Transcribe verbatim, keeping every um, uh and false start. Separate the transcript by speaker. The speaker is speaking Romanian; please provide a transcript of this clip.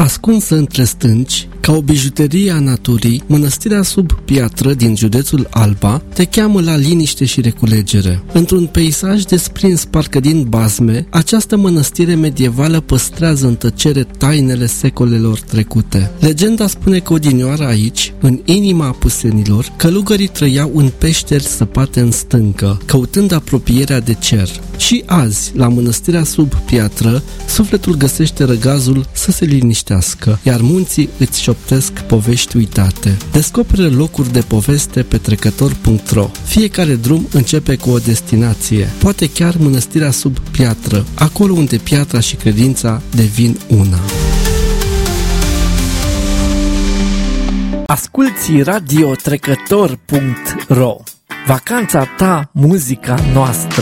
Speaker 1: Ascunsă între stânci, ca o bijuterie a naturii, mănăstirea sub piatră din județul Alba te cheamă la liniște și reculegere. Într-un peisaj desprins parcă din basme, această mănăstire medievală păstrează în tăcere tainele secolelor trecute. Legenda spune că odinioară aici, în inima apusenilor, călugării trăiau în peșteri săpate în stâncă, căutând apropierea de cer. Și azi, la mănăstirea sub piatră, sufletul găsește răgazul să se liniștească, iar munții îți șoptesc povești uitate. Descoperă locuri de poveste pe trecător punct ro. Fiecare drum începe cu o destinație, poate chiar mănăstirea sub piatră, acolo unde piatra și credința devin una.
Speaker 2: Asculți radio trecător punct ro. Vacanța ta, muzica noastră.